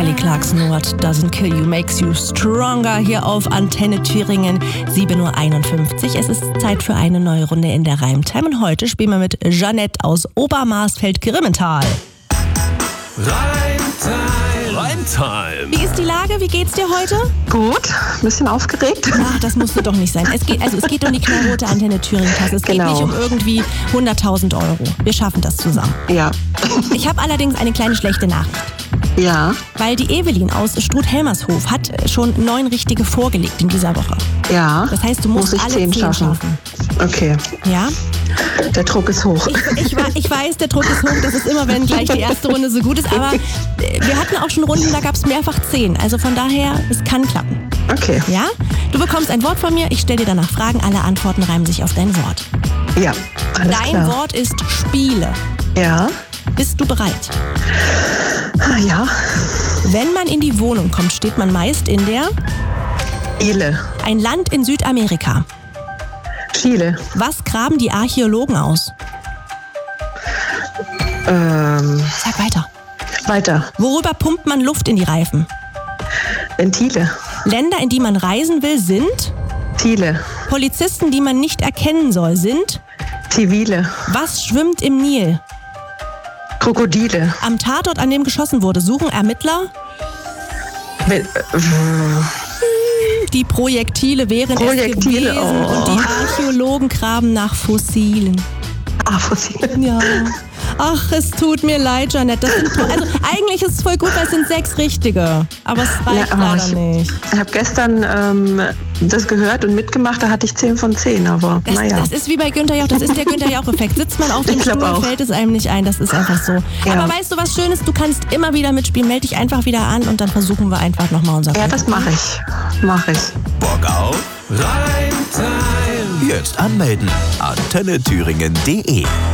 Kelly Clarkson, What Doesn't Kill You Makes You Stronger, hier auf Antenne Thüringen, 7.51 Uhr. Es ist Zeit für eine neue Runde in der Reimtime und heute spielen wir mit Jeanette aus Obermarsfeld-Grimmental. Reimtime. Wie ist die Lage? Wie geht's dir heute? Gut, ein bisschen aufgeregt. Ach, das musste doch nicht sein. Es geht um die knallrote Antenne Thüringen-Tasse. Es geht nicht um irgendwie 100.000 Euro. Wir schaffen das zusammen. Ja. Ich habe allerdings eine kleine schlechte Nachricht. Ja. Weil die Evelyn aus Struth-Helmershof hat schon 9 richtige vorgelegt in dieser Woche. Ja. Das heißt, du musst alle 10 schaffen. Okay. Ja? Der Druck ist hoch. Ich weiß, der Druck ist hoch. Das ist immer, wenn gleich die erste Runde so gut ist. Aber wir hatten auch schon Runden, da gab es mehrfach 10. Also von daher, es kann klappen. Okay. Ja? Du bekommst ein Wort von mir. Ich stelle dir danach Fragen. Alle Antworten reimen sich auf dein Wort. Ja, alles Dein klar. Wort ist Spiele. Ja. Bist du bereit? Ja. Wenn man in die Wohnung kommt, steht man meist in der... Chile. Ein Land in Südamerika. Chile. Was graben die Archäologen aus? Sag weiter. Weiter. Worüber pumpt man Luft in die Reifen? Ventile. Länder, in die man reisen will, sind... Chile. Polizisten, die man nicht erkennen soll, sind... Zivile. Was schwimmt im Nil? Krokodile. Am Tatort, an dem geschossen wurde, suchen Ermittler... Die Projektile wären es gewesen und die Archäologen graben nach Fossilen. Fossilen. Ja. Ach, es tut mir leid, Jeanette. Also eigentlich ist es voll gut, weil es sind 6 richtige. Aber es reicht leider nicht. Ich habe gestern das gehört und mitgemacht, da hatte ich 10 von 10, aber naja. Das ist wie bei Günther Jauch, das ist der Günther Jauch-Effekt. Sitzt man auf dem Stuhl, fällt es einem nicht ein, das ist einfach so. Ja. Aber weißt du, was Schönes? Du kannst immer wieder mitspielen, melde dich einfach wieder an und dann versuchen wir einfach nochmal unser Ja, das mache ich. Bock auf Reimtime. Jetzt anmelden. AntenneThüringen.de